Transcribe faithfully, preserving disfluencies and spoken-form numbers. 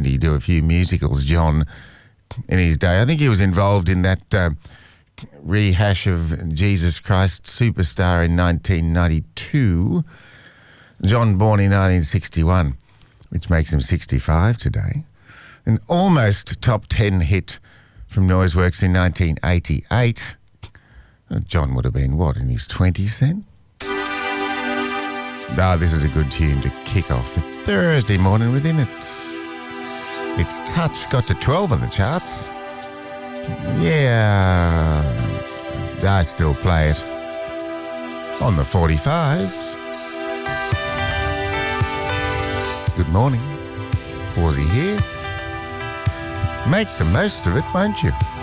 didn't he do a few musicals, John, in his day? I think he was involved in that uh, rehash of Jesus Christ Superstar in nineteen ninety-two. John, born in nineteen sixty-one, which makes him sixty-five today. An almost top ten hit from Noiseworks in nineteen eighty-eight. John would have been, what, in his twenties then? Ah, this is a good tune to kick off a Thursday morning with, isn't it? It's Touch, got to twelve on the charts. Yeah, I still play it on the forty-fives. Good morning. Pawsey here. Make the most of it, won't you?